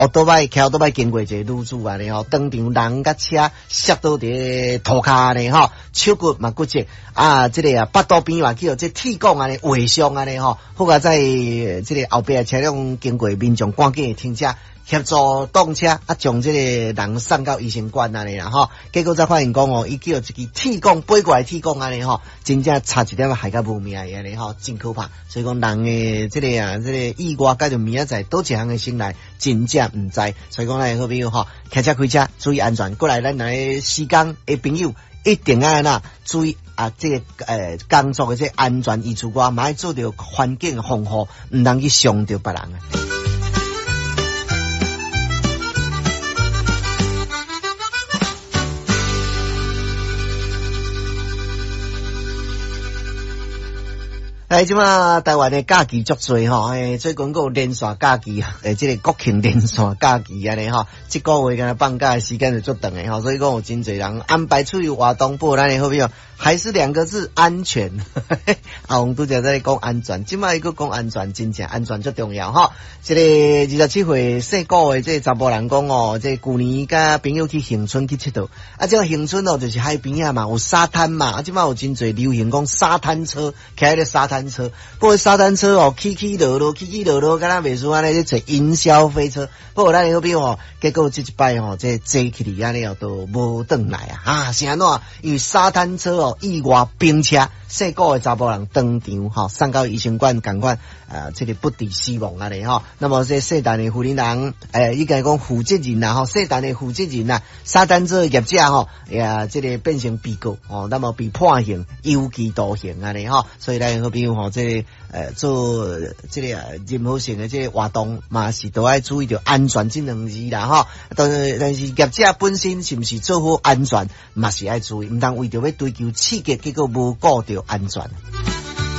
多摆经过一个女子安尼吼，当场人甲车摔倒伫涂骹安尼吼，手骨嘛骨折啊，这个腹肚边嘛去哦，这铁管安尼划伤安尼吼，好在这个后壁车辆经过，民众赶紧停车协助动车啊，将这个人送到医生馆安尼啦吼，结果才发现讲哦，伊叫一支铁管飞过来铁管安尼吼，真正差一点害到无命安尼吼，真可怕。所以讲人诶这个意外，甲着明仔载倒一项诶心来，真正毋知。所以讲咱好朋友吼，开车开车注意安全。过来咱来时间诶朋友一定要那注意啊，这个工作诶这安全依除外，嘛要做着环境防护，毋通去伤着别人啊。即马台湾的假期足多吼，最近有连续假期，这个国庆连续假期安尼吼，这个月敢放假的时间就足长诶吼，所以讲有真侪人安排出去活动，不咱的好朋友还是两个字安全。啊，我们拄则在讲安全，即马伊个讲安全，真正安全最重要吼。这个27岁细个的这查甫人讲哦，这旧年甲朋友去恒春去佚佗，啊，这个恒春哦就是海边啊嘛，有沙滩嘛，啊，即马有真侪流行讲沙滩车，开咧沙滩车，不过沙滩车哦，起落落，敢若袂输安尼咧坐云霄飞车。不过咱的好朋友哦，结果这一摆哦，这坐起嚟安尼哦都无转来啊！是安怎？因为沙滩车哦意外冰车，细个的查甫人当场吼送到医生馆，赶快这个不治死亡安尼吼。那么这细单的负责人，应该讲负责人啦吼，细单的负责人啦，沙滩车业者吼，这个变成被告哦，那么被判刑有期徒刑安尼吼。所以咱好朋友吼，这做这个任何性的这个活动嘛是都要注意到安全这两字啦吼。但是业者本身是不是做好安全嘛是要注意，唔通为着要追求刺激，结果无顾到安全。